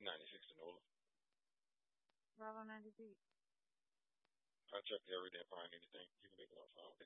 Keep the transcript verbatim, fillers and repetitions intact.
ninety-six to Nola. Bravo ninety-six. I check every day, find anything. You can make it on phone.